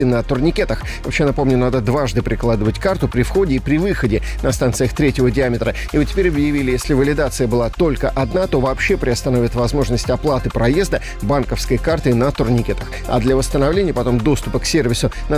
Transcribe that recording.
на турникетах. Вообще, напомню, надо дважды прикладывать карту при входе и при выходе на станциях третьего диаметра. И вот теперь объявили, если валидация была только одна, то вообще приостановят возможность оплаты проезда банковской картой на турникетах. А для восстановления потом доступа к сервису